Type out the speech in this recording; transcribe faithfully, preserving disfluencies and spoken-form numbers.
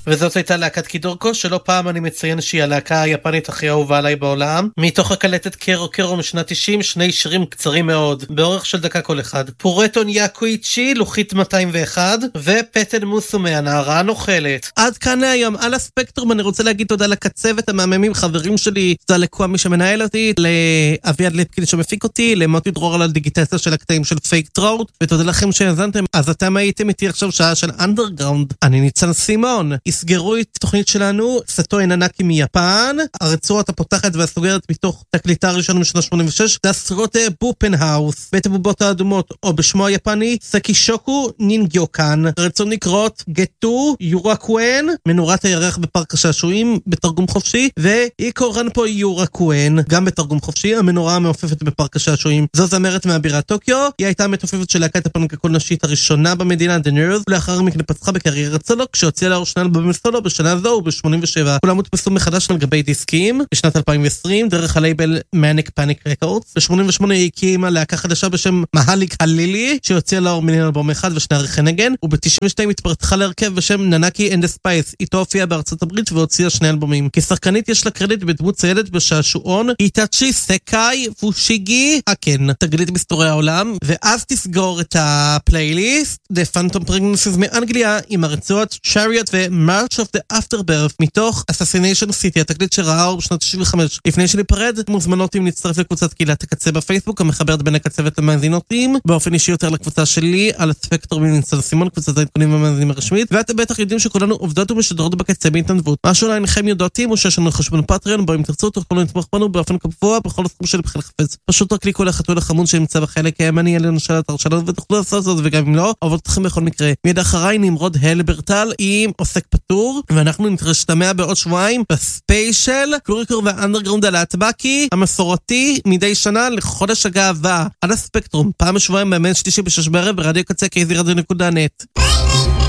וזאת הייתה להקת קידורקו, שלא פעם אני מציין שהיא הלהקה היפנית הכי אהובה עליי בעולם. מתוך הקלטת קרו קרו משנת תשעים, שני שירים קצרים מאוד, באורך של דקה כל אחד. פורטון יאקויצ'י, לוחית מאתיים ואחת, ופטן מוסומה, הנערה הנוכלת. עד כאן היום, על הספקטרום. אני רוצה להגיד תודה לקצבת המאממים, חברים שלי, תודה לקוואמי שמנהל אותי, לאביעד ליפקין שמפיק אותי, למוטי דרור על הדיגיטציה של הקטעים של פייק טרוט, ותודה לכם שהאזנתם. אז אתם הייתם איתי עכשיו שעה של אנדרגראונד. אני ניצן סימון. יסגרו את תוכנית שלנו, סטו איננקי מיפן, הרצועות הפותחת והסוגרת מתוך תקליטה הראשונה משנה שמונים ושש, זה הסרוטה בופנהאוס, בית הבובות האדומות, או בשמו היפני, סקישוקו נינגיוקן. רצון נקרות, גטו, יורקוון, מנורת הירח בפארק השעשועים, בתרגום חופשי, ואיקו רנפו יורקוון, גם בתרגום חופשי, המנורה המעופפת בפארק השעשועים. זו זמרת מהבירה טוקיו, היא הייתה המתופפת של להקת הפאנק הקול נשית הראשונה במדינה, The Nerves, ולאחר מכן פצחה בקריירת סולו, כשהוציאה לאור שני אלבומים סולו בשנה זו וב-שמונים ושבע. כולם הודפסו מחדש על גבי דיסקים, בשנת אלפיים ועשרים, דרך הלייבל Manic Panic Records. ב-שמונים ושמונה היא הקימה להקה חדשה בשם מהליק הלילי, שהוציאה לאור מיני אלבום אחד ושני ערכי נגן, וב-תשעים ושתיים התפתחה להרכב בשם ננקי and the Spice, איתו הופיעה בארצות הברית והוציאה שני אלבומים. כשחקנית יש לה קרדיט בדמות ציידת בשעשועון היטאצ'י סקאי פושיגי הקן, תגלית מסתורי העולם. ואז תסגור את הפלייליסט The Phantom Pregnancies מאנגליה עם הרצועות Chariot ו-March of the Afterbirth מתוך Assassination City, התקליט שראה אור בשנת תשעים וחמש. לפני שניפרד, מוזמנות אם נצטרף לקבוצת קהילת הקצה בפייסבוק, המחברת בין הקצבת למאזינותים, באופן אישי יותר לקבוצה שלי על הספקטרום עם ניצן סימון, קבוצת העדכונים והמאזינים הרשמית. ואתם בטח יודעים שכולנו עובדות ומשדרות בקצה בהתנדבות. משהו אולי אינכם יודעתים, או שיש לנו חשבון פטריון, בו אם תרצו תוכלו לתמוך בנו באופן קבוע בכל הסכום שלכם חפץ. פשוט רק קליקו לחתול החמוד שנמצא בחלק הימני על למשל האתר שלנו, ותוכלו לעשות זאת, וגם אם לא, עובד אתכם בכל מקרה. מיד אחריי נמרוד הלברטל עם עוסק פטור, ואנחנו נתרשתמע בעוד שבועיים בספיישל קוריקור והאנדרגראונד על הטבקי המסורתי מדי שנה לחודש הגאווה על הספקטרום, פעם בשבועיים מאמן שלישי בשש בערב ברדיו קצה קייזי רדיו נקודה נט.